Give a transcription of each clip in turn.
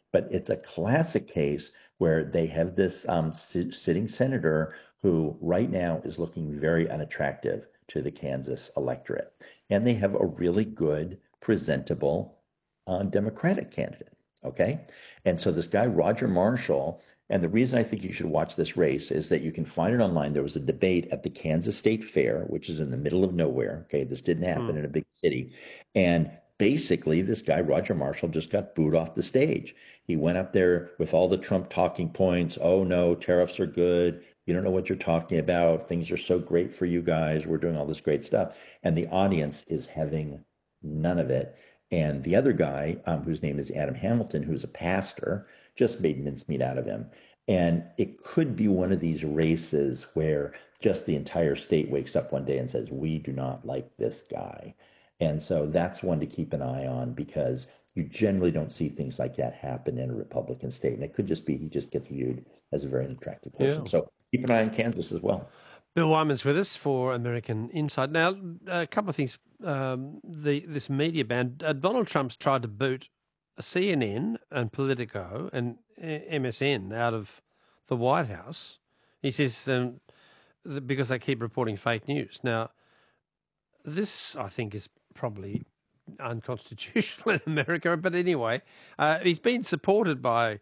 But it's a classic case where they have this sitting senator who right now is looking very unattractive to the Kansas electorate. And they have a really good, presentable Democratic candidate. Okay. And so this guy, Roger Marshall, and the reason I think you should watch this race is that you can find it online. There was a debate at the Kansas State Fair, which is in the middle of nowhere. Okay. This didn't happen Hmm. in a big city. And basically, this guy, Roger Marshall, just got booed off the stage. He went up there with all the Trump talking points. Oh, no, tariffs are good. You don't know what you're talking about. Things are so great for you guys. We're doing all this great stuff. And the audience is having none of it. And the other guy, whose name is Adam Hamilton, who's a pastor, just made mincemeat out of him. And it could be one of these races where just the entire state wakes up one day and says, we do not like this guy. And so that's one to keep an eye on because you generally don't see things like that happen in a Republican state. And it could just be he just gets viewed as a very unattractive person. Yeah. So keep an eye on Kansas as well. Bill Wyman's with us for American Insight. Now, a couple of things. This media ban. Donald Trump's tried to boot CNN and Politico and MSN out of the White House. He says because they keep reporting fake news. Now, this I think is probably unconstitutional in America. But anyway, he's been supported by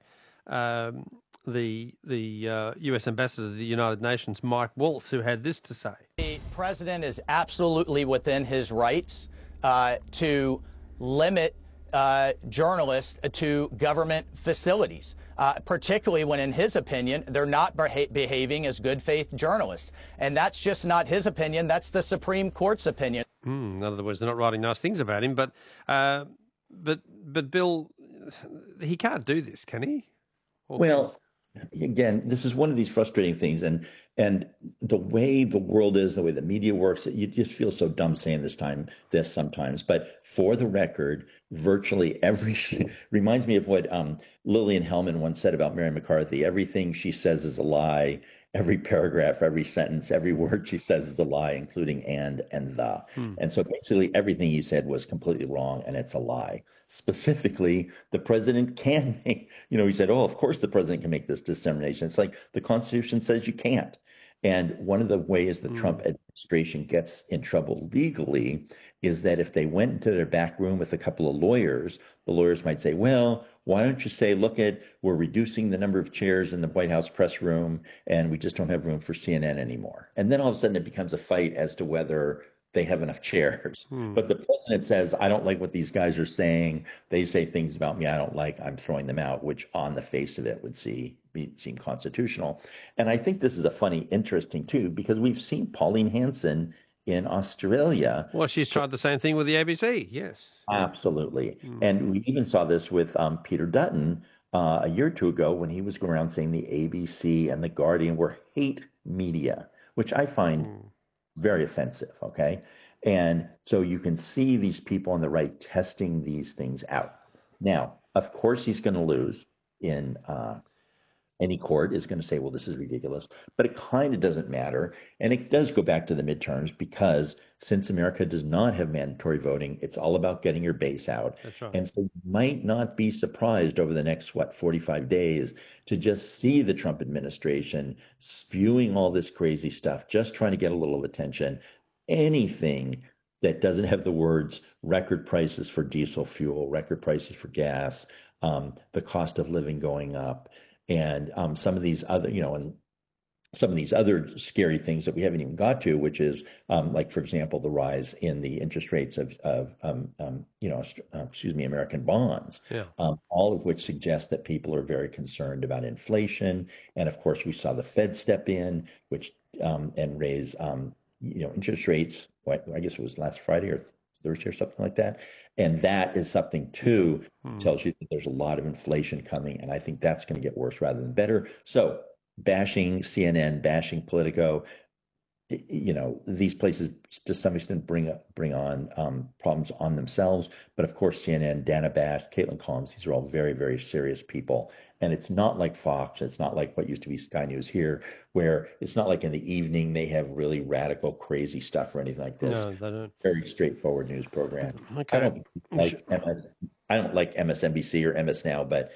the U.S. ambassador to the United Nations, Mike Waltz, who had this to say. The president is absolutely within his rights to limit journalists to government facilities, particularly when, in his opinion, they're not behaving as good faith journalists. And that's just not his opinion. That's the Supreme Court's opinion. In other words, they're not writing nice things about him. But Bill, he can't do this, can he? Well, again, this is one of these frustrating things, and the way the world is, the way the media works, you just feel so dumb saying this sometimes. But for the record, virtually every reminds me of what Lillian Hellman once said about Mary McCarthy. Everything she says is a lie. Every paragraph, every sentence, every word she says is a lie, including and the. And so basically everything he said was completely wrong and it's a lie. Specifically, the president can make, he said, oh, of course the president can make this determination. It's like the Constitution says you can't. And one of the ways the Trump administration gets in trouble legally is that if they went into their back room with a couple of lawyers, the lawyers might say, well, why don't you say, we're reducing the number of chairs in the White House press room and we just don't have room for CNN anymore. And then all of a sudden it becomes a fight as to whether they have enough chairs. But the president says, I don't like what these guys are saying. They say things about me I don't like. I'm throwing them out, which on the face of it would seem constitutional. And I think this is a funny, interesting too, because we've seen Pauline Hanson in Australia. Well, she's tried the same thing with the ABC. Yes. Absolutely. And we even saw this with Peter Dutton a year or two ago when he was going around saying the ABC and the Guardian were hate media, which I find very offensive. Okay. And so you can see these people on the right testing these things out. Now, of course, he's going to lose in any court is going to say, well, this is ridiculous, but it kind of doesn't matter. And it does go back to the midterms because since America does not have mandatory voting, it's all about getting your base out. That's right. And so you might not be surprised over the next, 45 days to just see the Trump administration spewing all this crazy stuff, just trying to get a little attention. Anything that doesn't have the words record prices for diesel fuel, record prices for gas, the cost of living going up, and some of these other, and some of these other scary things that we haven't even got to, which is like, for example, the rise in the interest rates of American bonds, Yeah. all of which suggests that people are very concerned about inflation. And of course, we saw the Fed step in, which and raise interest rates. I guess it was last Friday or Thursday or something like that. And that is something too, tells you that there's a lot of inflation coming. And I think that's going to get worse rather than better. So bashing CNN, bashing Politico, these places to some extent bring on problems on themselves. But of course, CNN, Dana Bash, Caitlin Collins, these are all very, very serious people. And it's not like Fox. It's not like what used to be Sky News here, where it's not like in the evening they have really radical, crazy stuff or anything like this. No, they don't. Very straightforward news program. Okay. I don't like MSNBC or MS Now, but